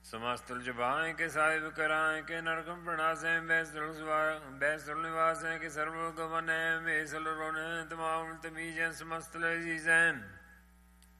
समस्तुल जबाएं के साहिब कराएं के नरकम प्रणासें बैसुल निवासें के सर्व गवन है मेसल रोने तमाम तमीजें समस्त लजीजें